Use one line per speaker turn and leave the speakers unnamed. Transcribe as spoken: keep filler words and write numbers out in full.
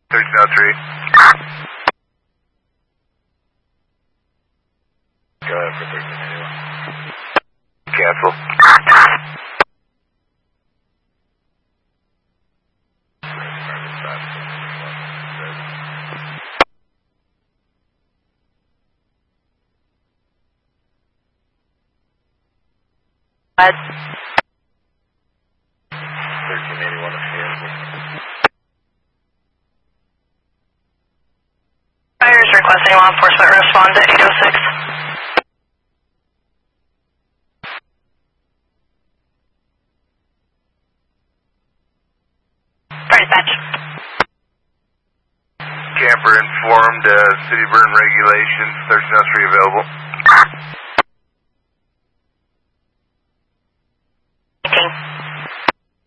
thirteen oh three. Go ahead for thirteen eighty-one. Cancel. thirteen eighty-one is canceled.
Fire is requesting law enforcement respond to eight oh six. Fire dispatch.
Camper informed, uh, city burn regulations, thirteen oh three available.